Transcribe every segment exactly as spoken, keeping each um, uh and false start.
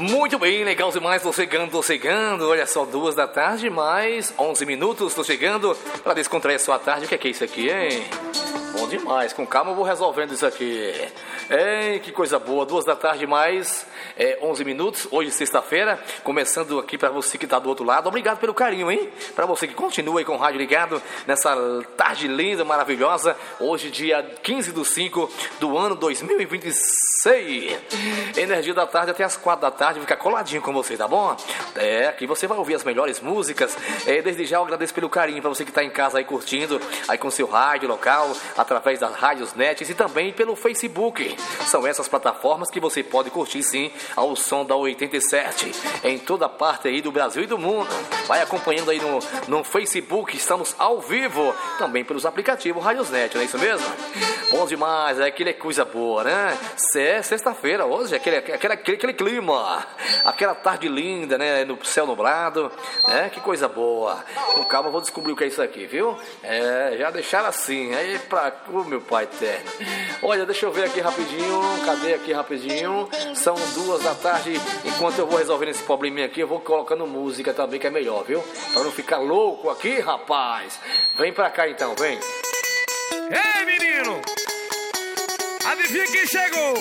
Muito bem, legal demais, tô chegando, tô chegando. Olha só, duas da tarde, mais onze minutos, tô chegando pra descontrair a sua tarde. O que é que é isso aqui, hein? Bom demais, com calma eu vou resolvendo isso aqui. Ei, que coisa boa, duas da tarde mais é, onze minutos, hoje sexta-feira, começando aqui para você que tá do outro lado. Obrigado pelo carinho, hein? Para você que continua aí com o rádio ligado nessa tarde linda, maravilhosa. Hoje dia quinze do cinco do ano dois mil e vinte e seis. Energia da tarde até as quatro da tarde, fica coladinho com você, tá bom? É, aqui você vai ouvir as melhores músicas. É, desde já eu agradeço pelo carinho para você que tá em casa aí curtindo, aí com seu rádio local, através das rádios nets e também pelo Facebook. São essas plataformas que você pode curtir sim ao som da oitenta e sete em toda parte aí do Brasil e do mundo. Vai acompanhando aí no, no Facebook, estamos ao vivo, também pelos aplicativos Radiosnet, não é isso mesmo? Bom demais, é aquele coisa boa, né? É sexta-feira hoje, aquele, aquele, aquele, aquele clima, aquela tarde linda, né? No céu nublado, né? Que coisa boa. Com calma eu vou descobrir o que é isso aqui, viu? É, já deixaram assim, aí pra... Oh, meu pai eterno. Olha, deixa eu ver aqui rapidinho, cadê aqui rapidinho? São duas da tarde, enquanto eu vou resolvendo esse probleminha aqui, eu vou colocando música também, que é melhor, viu? Pra não ficar louco aqui, rapaz. Vem pra cá então, vem. Ei, menino! Adivinha quem chegou?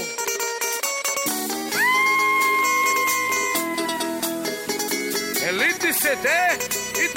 Elite C D